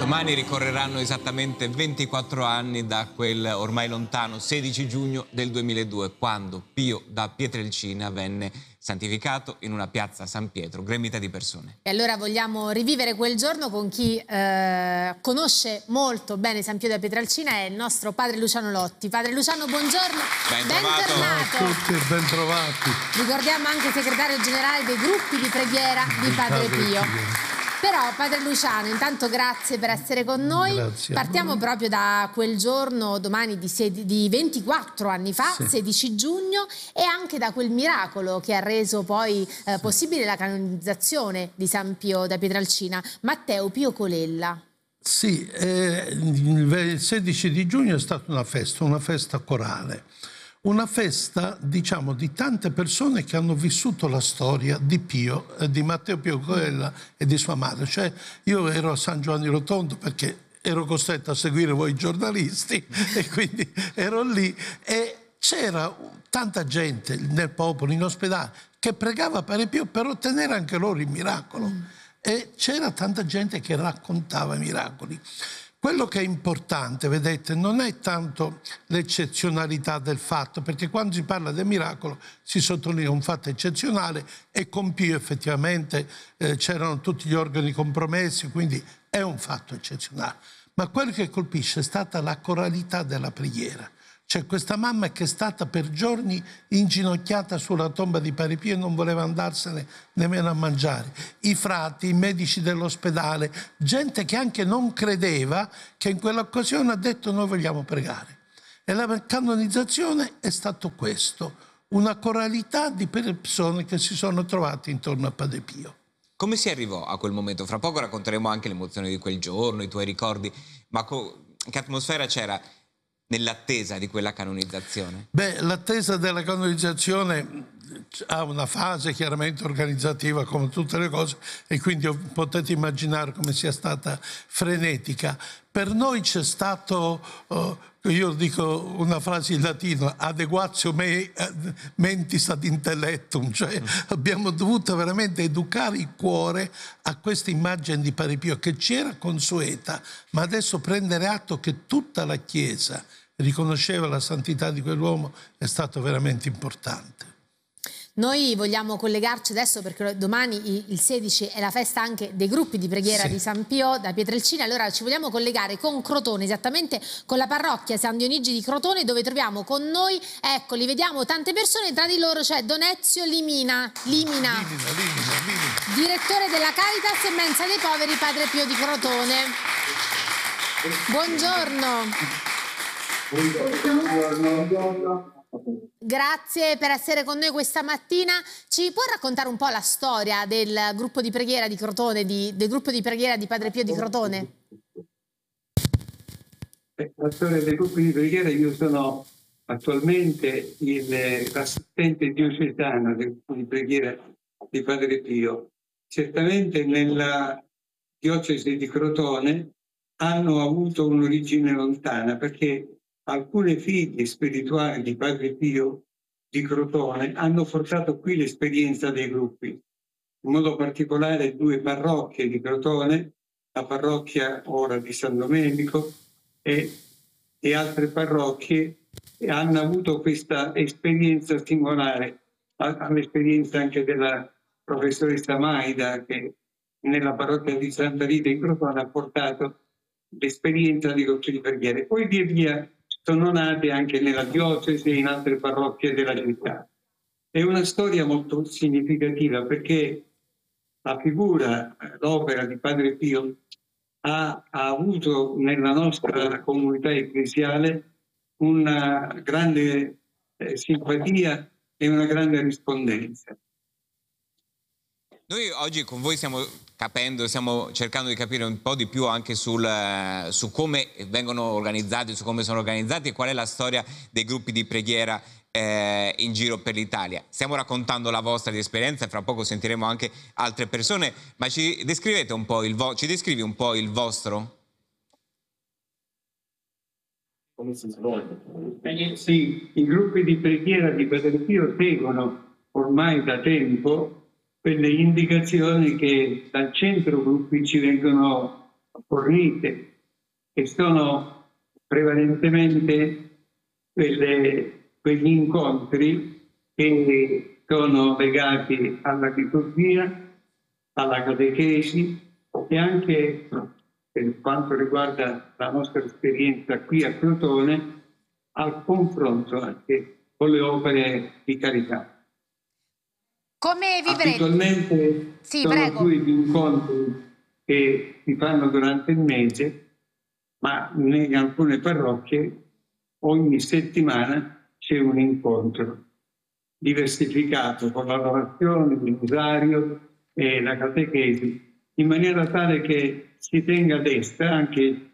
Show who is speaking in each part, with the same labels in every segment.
Speaker 1: Domani ricorreranno esattamente 24 anni da quel ormai lontano 16 giugno del 2002, quando Pio da Pietrelcina venne santificato in una piazza San Pietro, gremita di persone.
Speaker 2: E allora vogliamo rivivere quel giorno con chi conosce molto bene San Pio da Pietrelcina, è il nostro padre Luciano Lotti. Padre Luciano, buongiorno, bentornato.
Speaker 3: Ciao a tutti, bentrovati.
Speaker 2: Ricordiamo anche segretario generale dei gruppi di preghiera di Padre Pio. Però, Padre Luciano, intanto grazie per essere con noi.
Speaker 3: Grazie.
Speaker 2: Partiamo proprio da quel giorno, domani di 24 anni fa,
Speaker 3: Sì.
Speaker 2: 16 giugno, e anche da quel miracolo che ha reso poi possibile la canonizzazione di San Pio da Pietrelcina, Matteo Pio Colella.
Speaker 3: Sì, il 16 di giugno è stata una festa corale. Una festa, diciamo, di tante persone che hanno vissuto la storia di Pio, di Matteo Pio Colella e di sua madre. Cioè, io ero a San Giovanni Rotondo perché ero costretto a seguire voi giornalisti e quindi ero lì e c'era tanta gente nel popolo, in ospedale, che pregava per Pio per ottenere anche loro il miracolo. E c'era tanta gente che raccontava i miracoli. Quello che è importante, vedete, non è tanto l'eccezionalità del fatto, perché quando si parla del miracolo si sottolinea un fatto eccezionale e con Pio effettivamente c'erano tutti gli organi compromessi, quindi è un fatto eccezionale. Ma quello che colpisce è stata la coralità della preghiera. C'è questa mamma che è stata per giorni inginocchiata sulla tomba di Padre Pio e non voleva andarsene nemmeno a mangiare. I frati, i medici dell'ospedale, gente che anche non credeva, che in quell'occasione ha detto noi vogliamo pregare. E la canonizzazione è stato questo, una coralità di persone che si sono trovate intorno a Padre Pio.
Speaker 1: Come si arrivò a quel momento? Fra poco racconteremo anche le emozioni di quel giorno, i tuoi ricordi, ma che atmosfera c'era nell'attesa di quella canonizzazione?
Speaker 3: Beh, l'attesa della canonizzazione ha una fase chiaramente organizzativa come tutte le cose e quindi potete immaginare come sia stata frenetica. Per noi c'è stato, io dico una frase in latino, adeguatio mentis ad intellectum, cioè abbiamo dovuto veramente educare il cuore a questa immagine di Padre Pio che ci era consueta, ma adesso prendere atto che tutta la Chiesa riconosceva la santità di quell'uomo è stato veramente importante.
Speaker 2: Noi vogliamo collegarci adesso perché domani il 16 è la festa anche dei gruppi di preghiera di San Pio da Pietrelcina. Allora ci vogliamo collegare con Crotone, esattamente con la parrocchia San Dionigi di Crotone, dove troviamo con noi, eccoli, vediamo tante persone, tra di loro c'è Don Ezio Limina, direttore della Caritas e Mensa dei Poveri Padre Pio di Crotone. Buongiorno. Grazie per essere con noi questa mattina. Ci può raccontare un po' la storia del gruppo di preghiera di Crotone, del gruppo di preghiera di Padre Pio di Crotone?
Speaker 4: La storia del gruppo di preghiera, io sono attualmente l'assistente diocesano del gruppo di preghiera di Padre Pio. Certamente nella diocesi di Crotone hanno avuto un'origine lontana perché alcune figlie spirituali di Padre Pio di Crotone hanno portato qui l'esperienza dei gruppi, in modo particolare due parrocchie di Crotone, la parrocchia ora di San Domenico e altre parrocchie hanno avuto questa esperienza singolare, l'esperienza anche della professoressa Maida che nella parrocchia di Santa Rita in Crotone ha portato l'esperienza di gruppi di preghiera. Poi via via sono nate anche nella diocesi e in altre parrocchie della città. È una storia molto significativa perché la figura, l'opera di Padre Pio ha avuto nella nostra comunità ecclesiale una grande simpatia e una grande rispondenza.
Speaker 1: Noi oggi con voi stiamo cercando di capire un po' di più anche su come vengono organizzati, su come sono organizzati e qual è la storia dei gruppi di preghiera in giro per l'Italia. Stiamo raccontando la vostra di esperienza e fra poco sentiremo anche altre persone, ma ci descrivi un po' il vostro?
Speaker 4: Sì, i gruppi di preghiera di Padre Pio seguono ormai da tempo quelle indicazioni che dal centro gruppi ci vengono fornite, che sono prevalentemente quegli incontri che sono legati alla liturgia, alla catechesi e anche, per quanto riguarda la nostra esperienza qui a Crotone, al confronto anche con le opere di carità.
Speaker 2: Come vivrete?
Speaker 4: Abitualmente sono due gli incontri che si fanno durante il mese, ma in alcune parrocchie ogni settimana c'è un incontro diversificato con l'adorazione, il rosario e la catechesi, in maniera tale che si tenga a destra anche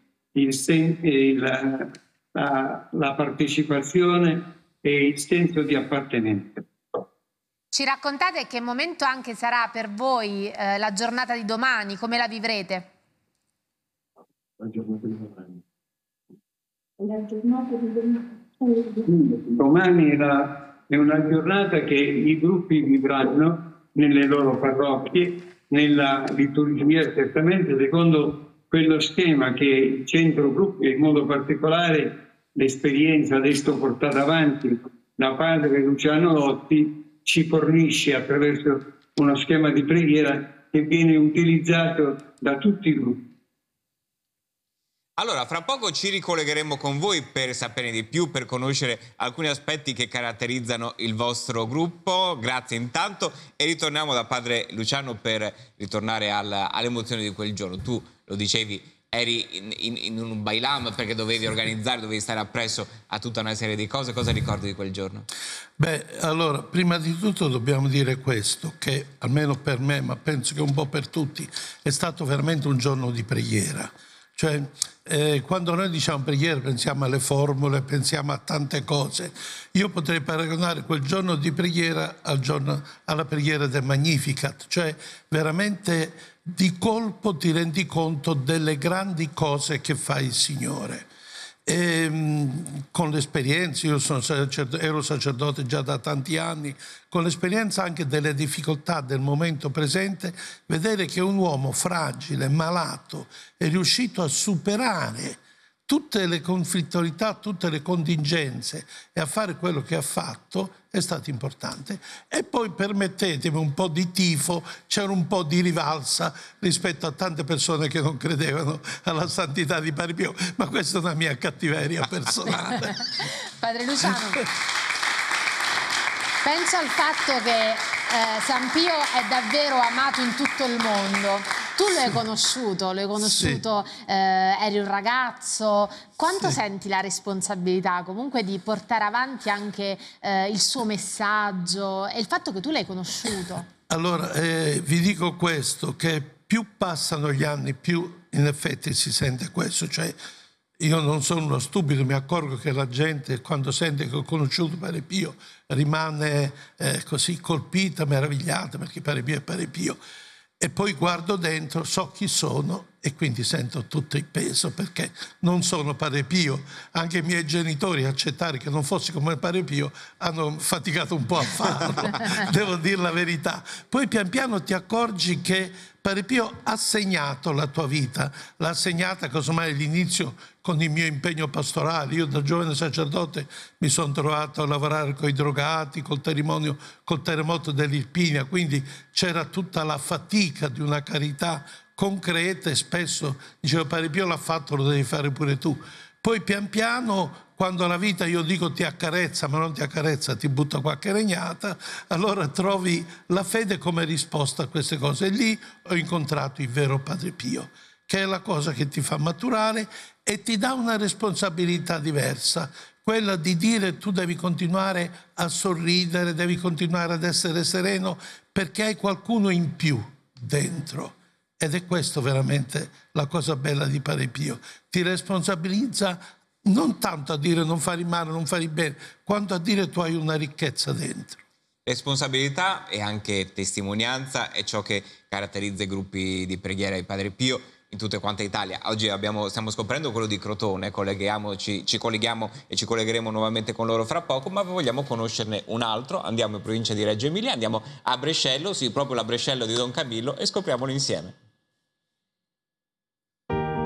Speaker 4: la partecipazione e il senso di appartenenza.
Speaker 2: Ci raccontate che momento anche sarà per voi la giornata di domani, come la vivrete?
Speaker 4: La giornata di domani. La giornata di domani. Domani è una giornata che i gruppi vivranno nelle loro parrocchie, nella liturgia, certamente secondo quello schema che il centro gruppi, in modo particolare l'esperienza adesso portata avanti da padre Luciano Lotti, ci fornisce attraverso uno schema di preghiera che viene utilizzato da tutti i gruppi.
Speaker 1: Allora, fra poco ci ricollegheremo con voi per sapere di più, per conoscere alcuni aspetti che caratterizzano il vostro gruppo. Grazie intanto e ritorniamo da padre Luciano per ritornare all'emozione di quel giorno. Tu lo dicevi, eri in un bailam perché dovevi organizzare, dovevi stare appresso a tutta una serie di cose. Cosa ricordi di quel giorno?
Speaker 3: Beh, allora, prima di tutto dobbiamo dire questo, che almeno per me, ma penso che un po' per tutti, è stato veramente un giorno di preghiera. Cioè, quando noi diciamo preghiera pensiamo alle formule, pensiamo a tante cose. Io potrei paragonare quel giorno di preghiera alla preghiera del Magnificat, cioè veramente di colpo ti rendi conto delle grandi cose che fa il Signore. Con l'esperienza, io ero sacerdote già da tanti anni, con l'esperienza anche delle difficoltà del momento presente, vedere che un uomo fragile, malato, è riuscito a superare tutte le conflittualità, tutte le contingenze e a fare quello che ha fatto è stato importante. E poi permettetemi un po' di tifo, c'era un po' di rivalsa rispetto a tante persone che non credevano alla santità di Padre Pio, ma questa è una mia cattiveria personale.
Speaker 2: Padre Luciano, penso al fatto che San Pio è davvero amato in tutto il mondo. Tu lo hai conosciuto, sì. Eri un ragazzo. Quanto senti la responsabilità comunque di portare avanti anche il suo messaggio e il fatto che tu l'hai conosciuto?
Speaker 3: Allora, vi dico questo, che più passano gli anni, più in effetti si sente questo. Cioè, io non sono uno stupido, mi accorgo che la gente quando sente che ho conosciuto Padre Pio rimane così colpita, meravigliata, perché Padre Pio è Padre Pio. E poi guardo dentro, so chi sono e quindi sento tutto il peso, perché non sono Padre Pio. Anche i miei genitori, accettare che non fossi come Padre Pio, hanno faticato un po' a farlo, devo dire la verità. Poi pian piano ti accorgi che Padre Pio ha segnato la tua vita, l'ha segnata casomai all'inizio con il mio impegno pastorale. Io da giovane sacerdote mi sono trovato a lavorare con i drogati, col terremoto dell'Irpinia, quindi c'era tutta la fatica di una carità concreta e spesso dicevo Padre Pio l'ha fatto, lo devi fare pure tu. Poi pian piano, quando la vita, io dico, ti accarezza, ma non ti accarezza, ti butta qualche regnata, allora trovi la fede come risposta a queste cose. E lì ho incontrato il vero Padre Pio, che è la cosa che ti fa maturare e ti dà una responsabilità diversa, quella di dire tu devi continuare a sorridere, devi continuare ad essere sereno, perché hai qualcuno in più dentro. Ed è questo veramente la cosa bella di Padre Pio. Ti responsabilizza non tanto a dire non fare male, non fare bene, quanto a dire tu hai una ricchezza dentro.
Speaker 1: Responsabilità e anche testimonianza è ciò che caratterizza i gruppi di preghiera di Padre Pio in tutta quanta Italia. Oggi stiamo scoprendo quello di Crotone, ci colleghiamo e ci collegheremo nuovamente con loro fra poco, ma vogliamo conoscerne un altro. Andiamo in provincia di Reggio Emilia, andiamo a Brescello, sì, proprio la Brescello di Don Camillo, e scopriamolo insieme.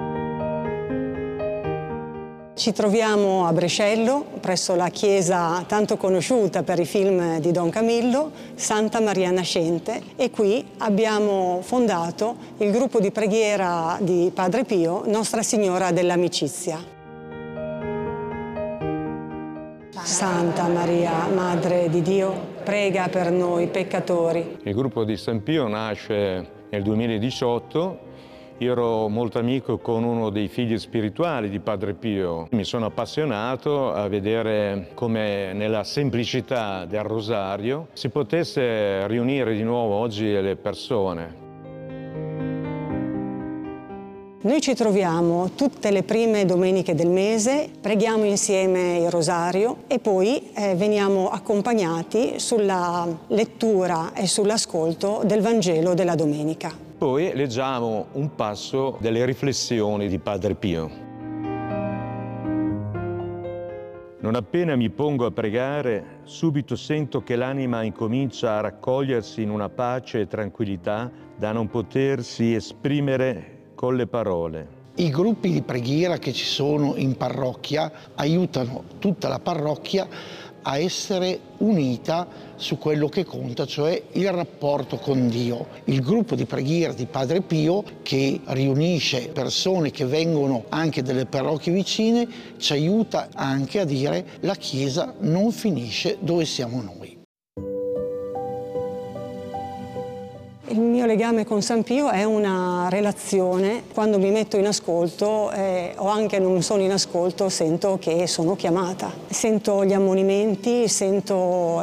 Speaker 5: Ci troviamo a Brescello, presso la chiesa tanto conosciuta per i film di Don Camillo, Santa Maria Nascente, e qui abbiamo fondato il gruppo di preghiera di Padre Pio, Nostra Signora dell'Amicizia. Santa Maria, Madre di Dio, prega per noi peccatori.
Speaker 6: Il gruppo di San Pio nasce nel 2018. Io ero molto amico con uno dei figli spirituali di Padre Pio. Mi sono appassionato a vedere come nella semplicità del rosario si potesse riunire di nuovo oggi le persone.
Speaker 5: Noi ci troviamo tutte le prime domeniche del mese, preghiamo insieme il rosario e poi veniamo accompagnati sulla lettura e sull'ascolto del Vangelo della domenica.
Speaker 6: Poi leggiamo un passo delle riflessioni di Padre Pio. Non appena mi pongo a pregare, subito sento che l'anima incomincia a raccogliersi in una pace e tranquillità da non potersi esprimere con le parole.
Speaker 7: I gruppi di preghiera che ci sono in parrocchia aiutano tutta la parrocchia a essere unita su quello che conta, cioè il rapporto con Dio. Il gruppo di preghiera di Padre Pio, che riunisce persone che vengono anche dalle parrocchie vicine, ci aiuta anche a dire la Chiesa non finisce dove siamo noi.
Speaker 5: Il mio legame con San Pio è una relazione. Quando mi metto in ascolto o anche non sono in ascolto, sento che sono chiamata. Sento gli ammonimenti, sento